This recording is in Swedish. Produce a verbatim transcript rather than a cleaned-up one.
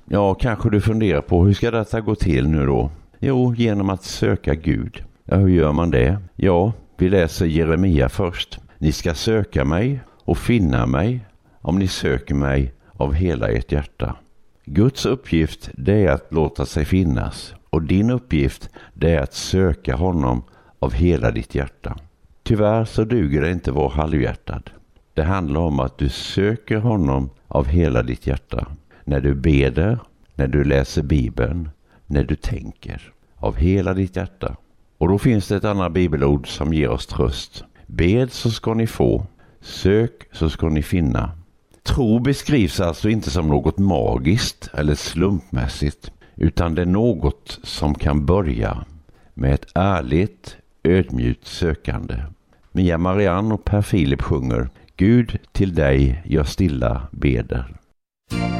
Ja, kanske du funderar på hur ska detta gå till nu då? Jo, genom att söka Gud. Ja, hur gör man det? Ja, vi läser Jeremia först. Ni ska söka mig och finna mig om ni söker mig av hela ert hjärta. Guds uppgift det är att låta sig finnas och din uppgift det är att söka honom av hela ditt hjärta. Tyvärr så duger det inte vara halvhjärtad. Det handlar om att du söker honom av hela ditt hjärta. När du beder, när du läser Bibeln, när du tänker av hela ditt hjärta. Och då finns det ett annat bibelord som ger oss tröst. Bed så ska ni få, sök så ska ni finna. Tro beskrivs alltså inte som något magiskt eller slumpmässigt, utan det är något som kan börja med ett ärligt, ödmjukt sökande. Mia Marianne och Per Filip sjunger Gud till dig jag stilla beder.